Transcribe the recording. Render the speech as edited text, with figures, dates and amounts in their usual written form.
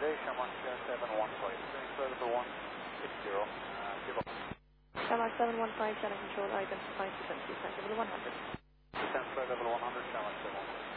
Mayday, Shamrock 715, clear level 160, give up. Shamrock 715, channel control, identify frequency, descent level 100. Descent clear level 100, Shamrock 715.